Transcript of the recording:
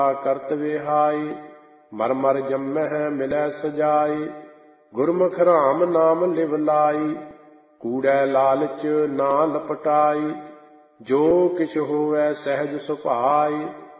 ਕਰਤ ਵਿਹਾਈ, ਮਰ ਮਰ ਜੰਮਹਿ ਮਿਲੈ ਸਜਾਈ। ਗੁਰਮੁਖ ਰਾਮ ਨਾਮ ਲਿਵ ਲਾਈ, ਕੂੜੈ ਲਾਲਚ ਨਾ ਲਪਟਾਈ। ਜੋ ਕਿਛ ਹੋਵੈ ਸਹਿਜ ਸੁਭਾਈ,